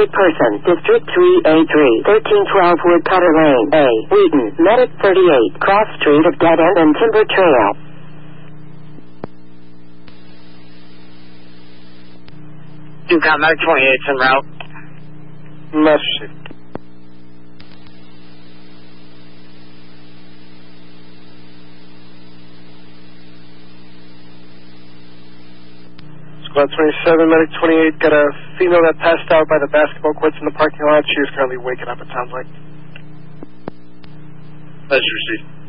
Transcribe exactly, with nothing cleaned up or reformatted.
Wanted person, District three A three, thirteen twelve Woodcutter Lane, A, Wheaton, Medic thirty-eight, Cross Street of Dead End and Timber Trail. You got Medic twenty-eight en route. Message. Squad twenty-seven, Medic twenty-eight, got a female that passed out by the basketball courts in the parking lot. She is currently waking up, it sounds like. Let's receive.